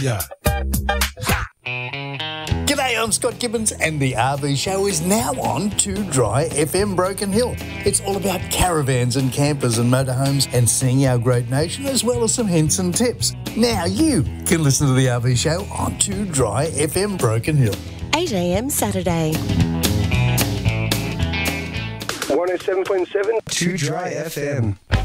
Yeah. G'day, I'm Scott Gibbons, and the RV Show is now on 2 Dry FM Broken Hill. It's all about caravans and campers and motorhomes and seeing our great nation, as well as some hints and tips. Now you can listen to the RV Show on 2 Dry FM Broken Hill. 8 a.m. Saturday. 107.7 2 Dry FM.